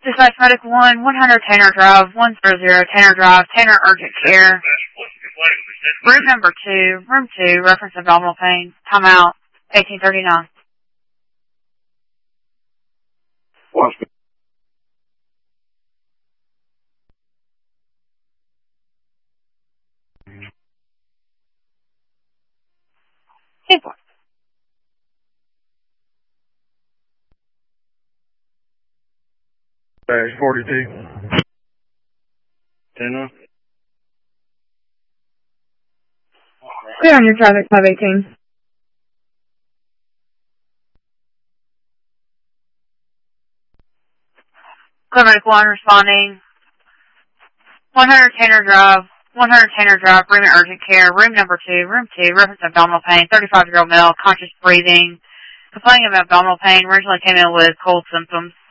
Dispatch Medic 1, 100 Tanner Drive, 100 Tanner Drive, Tanner Urgent Care. Room number 2, room 2, reference abdominal pain. Timeout, 1839. Watch me. Super. Dash 42. 10 Clear on your traffic, 518. Clinic 1 responding. 100 Tanner Drive, 100 Tanner Drive, bring in urgent care. Room number 2, room 2, reference abdominal pain. 35-year-old male, conscious breathing. Complaining of abdominal pain. Originally came in with cold symptoms.